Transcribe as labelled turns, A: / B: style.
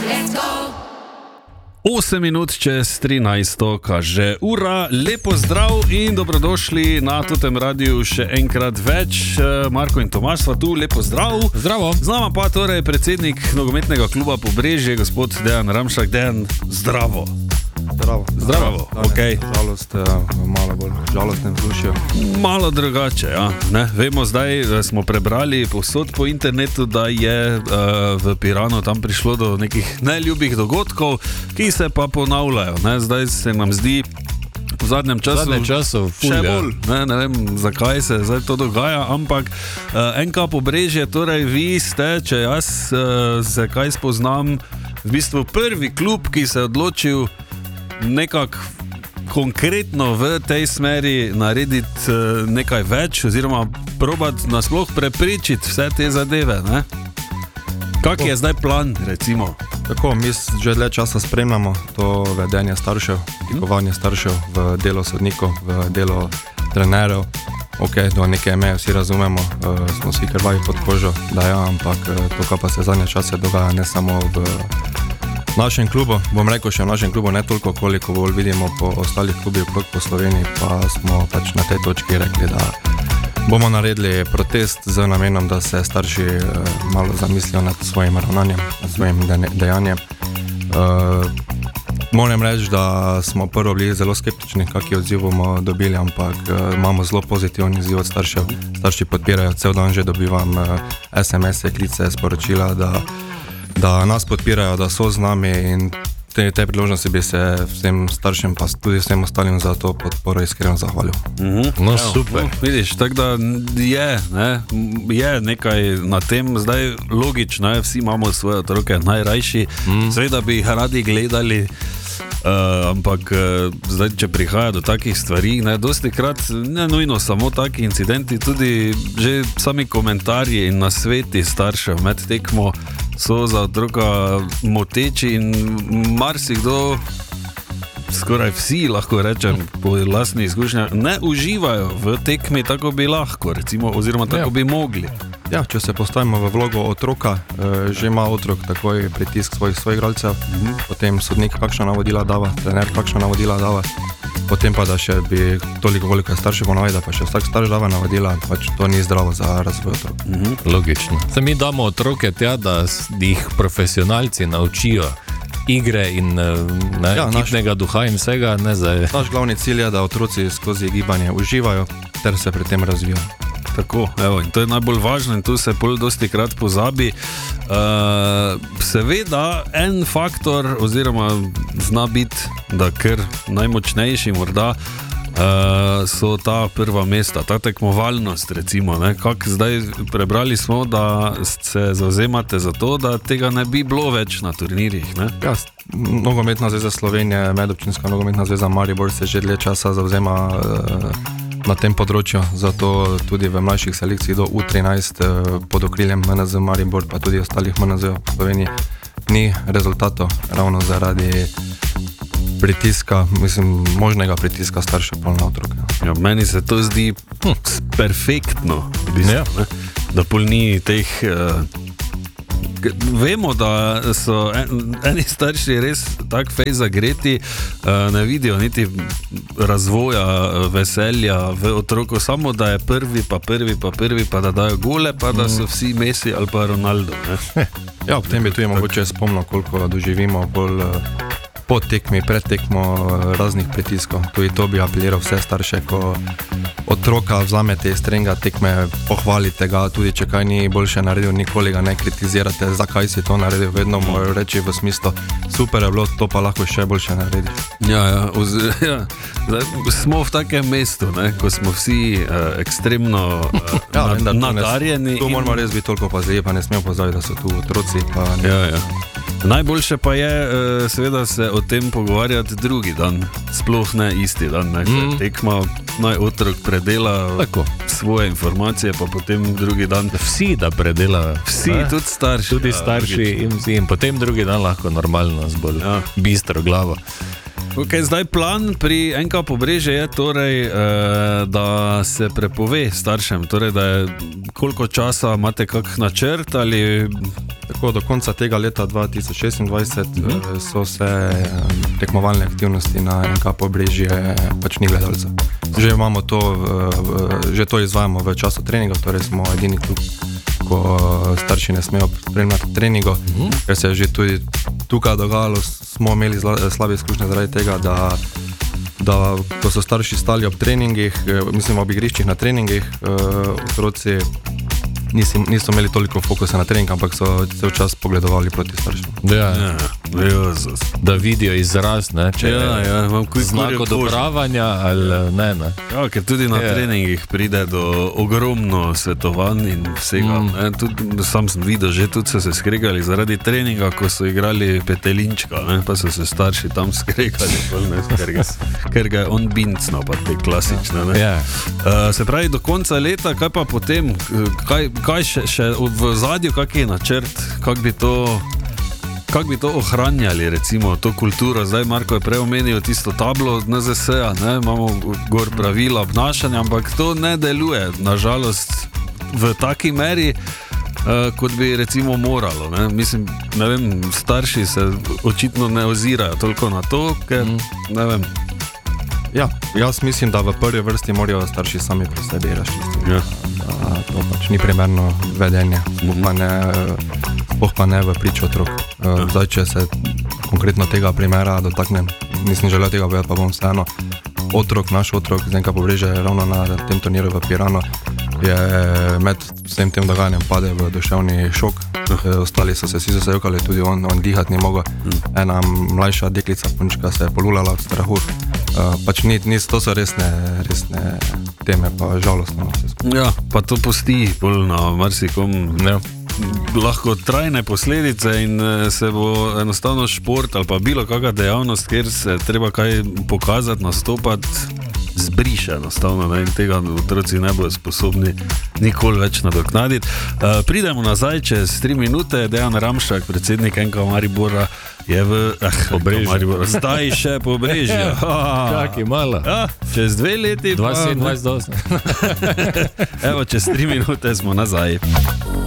A: 8 minut čez 13, kaže ura, lepo zdrav in dobrodošli na tutem radiju še enkrat več. Marko in Tomaž sva tu, lepo zdrav.
B: Zdravo.
A: Z nama pa torej predsednik nogometnega kluba Pobrežje, gospod Dejan Ramšak. Dejan, zdravo. Zdravo, okej.
C: Žalost, malo bolj žalostnem vzdušju.
A: Malo drugače, ja. Ne? Vemo zdaj, smo prebrali povsod po internetu, da je v Piranu tam prišlo do nekih neljubih dogodkov, ki se pa ponavljajo. Ne? Zdaj se nam zdi v zadnjem času še bolj, ne vem, zakaj se zdaj to dogaja, ampak NK Pobrežje, torej vi ste, če jaz se kaj spoznam, v bistvu prvi klub, ki se je odločil nekako konkretno v tej smeri narediti nekaj več oziroma probati nasploh preprečiti vse te zadeve, ne? Kak je zdaj plan, recimo?
C: Tako, mi že dlje časa spremljamo to vedenje staršev, vtikovanje staršev v delo sodnikov, v delo trenerov. Ok, do neke meje vsi razumemo, smo vsi krvavi pod kožo, da ja, ampak to, kar pa se zadnje čase dogaja, ne samo v našem klubu, bom rekel še v našem klubu, ne toliko, koliko bolj vidimo po ostalih klubih po Sloveniji, pa smo pač na tej točki rekli, da bomo naredili protest z namenom, da se starši malo zamislijo nad svojim ravnanjem, nad svojim dejanjem. Moram reči, da smo prvo bili zelo skeptični, kakšen odziv bomo dobili, ampak imamo zelo pozitivni odziv od staršev. Starši podpirajo, cel dan že dobivam SMS-e, klice, sporočila, da nas podpirajo, da so z nami in te priložnosti bi se vsem staršem pa tudi vsem ostalim za to podporo iskreno zahvalil.
B: No, super.
A: Vidiš, tako da je nekaj na tem, zdaj logično, vsi imamo svoje otroke najrajši, seveda bi jih radi gledali, ampak zdaj, če prihaja do takih stvari, dosti krat ne nujno samo taki incidenti, tudi že sami komentarji in nasveti staršev med tekmo so za otroka moteči in marsikdo, skoraj vsi lahko rečem po lastni izkušnji, ne uživajo v tekmi tako bi lahko, recimo, oziroma tako bi mogli.
C: Ja, če se postavimo v vlogo otroka, že ima otrok takoj pritisk svojih igralcev, potem sodnik kakšna navodila dava, trener kakšna navodila dava, potem pa da še bi toliko koliko je staršev ponavadi, da pa še vsak starš dava navodila, pač to ni zdravo za razvoj otrok.
B: Logično. Se mi damo otroke tja, da jih profesionalci naučijo igre in ekipnega duha in vsega, ne zdaj.
C: Naš glavni cilj je, da otroci skozi gibanje uživajo ter se pri tem razvijajo.
A: Tako, evo, in to je najbolj važno in tu se pol dosti krat pozabi. Seveda, en faktor, oziroma zna biti, da kar najmočnejši morda, so ta prva mesta, ta tekmovalnost, recimo, ne? Kak zdaj prebrali smo, da se zavzemate za to, da tega ne bi bilo več na turnirjih, ne?
C: Ja, Nogometna zveza Slovenije, Medobčinska nogometna zveza Maribor se že dlje časa zavzema na tem področju, zato tudi v mlajših selekcijah do U13 pod okriljem MNZ Maribor, pa tudi ostalih MNZ v Sloveniji, ni rezultatov, ravno zaradi pritiska, možnega pritiska staršev na otroke.
A: Ja, meni se to zdi perfektno, da pol ni teh... Vemo, da so eni starši res tak fej zagreti, ne vidijo niti razvoja, veselja v otroku, samo da je prvi, pa da dajo gole, pa da so vsi Messi ali pa Ronaldo. Ne?
C: Ja, ob tem bi tudi mogoče spomnil, koliko doživimo bolj po tekmi, pred tekmo raznih pritiskov. Tudi to bi apeliral vse starše, ko otroka vzamete iz treninga tekme, pohvalite ga, tudi če kaj ni boljše naredil, nikoli ga ne kritizirate, zakaj si to naredil, vedno morajo reči v smislu, super je bilo, to pa lahko še boljše naredi.
A: Ja, smo v takem mestu, ne, ko smo vsi ekstremno nadarjeni.
C: Tu moramo res biti toliko pazljivi, pa ne smemo pozabiti, da so tu otroci.
A: Najboljše pa je seveda se o tem pogovarjati drugi dan, sploh ne isti dan, ne, tekma naj otrok predela svoje informacije, pa potem drugi dan
B: vsi da predelajo.
A: Vsi, tudi starši.
B: Tudi starši in potem drugi dan lahko normalno z bolj bistro glavo.
A: Okay, zdaj plan pri NK Pobrežje je torej, da se prepove staršem, torej da je koliko časa imate kak načrt ali...
C: Tako do konca tega leta 2026 so se tekmovalne aktivnosti na NK Pobrežje pač ni gledalcev. Že imamo to, že to izvajamo v času treninga, torej smo edini klub, ko starši ne smejo spremljati treningo, ker se je že tudi tukaj dogajalo, smo imeli slabe izkušnje zaradi tega, da ko so starši stali ob treningih, mislim ob igriščih na treningih, otroci niso imeli toliko fokusa na trening, ampak so cel čas pogledovali proti staršem.
B: Da vidijo izraz, ne, če je znak odobravanja ali ne.
A: Ja, ker tudi na treningih pride do ogromno svetovanj in vsega. Tudi, sam sem videl, že tudi so se skregali zaradi treninga, ko so igrali petelinčka, ne, pa so se starši tam skregali, ker ga je on bincno, pa te klasične. Se pravi, do konca leta, kaj pa potem, kaj še v zadju, kak je načrt, kak bi to ohranjali, recimo, to kulturo. Zdaj Marko je prej omenil tisto tablo od NZS-a, imamo gor pravila obnašanja, ampak to ne deluje, nažalost, v taki meri, kot bi recimo moralo. Ne? Mislim, ne vem, starši se očitno ne ozirajo toliko na to, ker ne vem.
C: Ja, jaz mislim, da v prvi vrsti morajo starši sami pri sebi razčistiti. To pač ni primerno vedenje, sploh pa ne v pričo otrok. Zdaj, če se konkretno tega primera dotaknem, nisem želel tega povedati, pa bom vseeno. Naš otrok z NK Pobrežje ravno na tem turniru v Piranu je med vsem tem dogajanjem padel v duševni šok. Ostali so se vsi zasejokali, tudi on dihati ni mogel. Ena mlajša deklica, punčka, se je polulala od strahu. Pač to so resne teme, pa žalostno.
A: Ja, pa to pusti bolj na marsikom. Lahko trajne posledice in se bo enostavno šport ali pa bilo kakšna dejavnost, kjer se treba kaj pokazati, nastopati, zbriše enostavno, in tega otroci ne bodo sposobni nikoli več nadoknaditi. Pridemo nazaj čez 3 minute, Dejan Ramšak, predsednik NK Maribora, je v Pobrežju. Zdaj še Pobrežje.
B: Čakaj, malo.
A: Čez 2 leti.
B: 27, 28.
A: Evo, čez 3 minute smo nazaj.